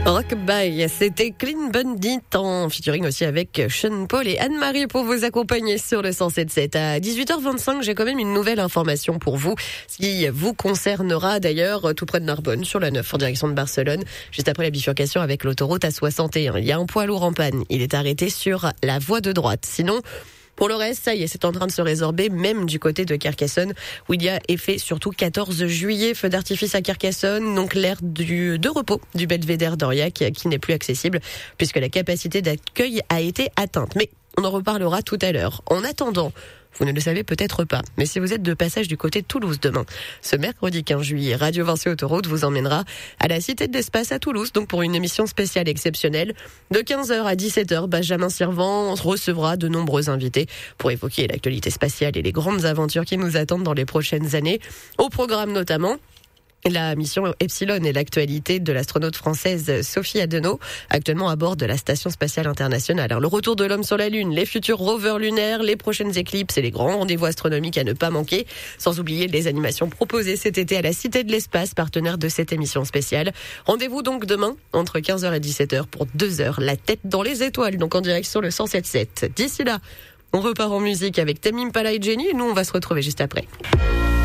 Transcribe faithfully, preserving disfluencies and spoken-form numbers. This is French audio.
Rockbye, c'était Clean Bandit en featuring aussi avec Sean Paul et Anne-Marie pour vous accompagner sur le cent sept sept. À dix-huit heures vingt-cinq, j'ai quand même une nouvelle information pour vous, qui vous concernera d'ailleurs tout près de Narbonne, sur la neuf en direction de Barcelone, juste après la bifurcation avec l'autoroute A soixante et un. Il y a un poids lourd en panne, il est arrêté sur la voie de droite. Sinon, pour le reste, ça y est, c'est en train de se résorber, même du côté de Carcassonne, où il y a effet surtout quatorze juillet, feu d'artifice à Carcassonne, donc l'aire du, de repos du belvédère d'Aurillac qui n'est plus accessible, puisque la capacité d'accueil a été atteinte. Mais on en reparlera tout à l'heure. En attendant, vous ne le savez peut-être pas, mais si vous êtes de passage du côté de Toulouse demain, ce mercredi quinze juillet, Radio Vinci Autoroute vous emmènera à la Cité de l'Espace à Toulouse, donc pour une émission spéciale exceptionnelle. De quinze heures à dix-sept heures, Benjamin Sirvent recevra de nombreux invités pour évoquer l'actualité spatiale et les grandes aventures qui nous attendent dans les prochaines années. Au programme notamment la mission Epsilon et l'actualité de l'astronaute française Sophie Adenau, actuellement à bord de la Station Spatiale Internationale. Alors, le retour de l'homme sur la Lune, les futurs rovers lunaires, les prochaines éclipses et les grands rendez-vous astronomiques à ne pas manquer. Sans oublier les animations proposées cet été à la Cité de l'Espace, partenaire de cette émission spéciale. Rendez-vous donc demain, entre quinze heures et dix-sept heures, pour deux heures, la tête dans les étoiles, donc en direct sur le cent sept sept. D'ici là, on repart en musique avec Tame Impala et Jenny, et nous, on va se retrouver juste après.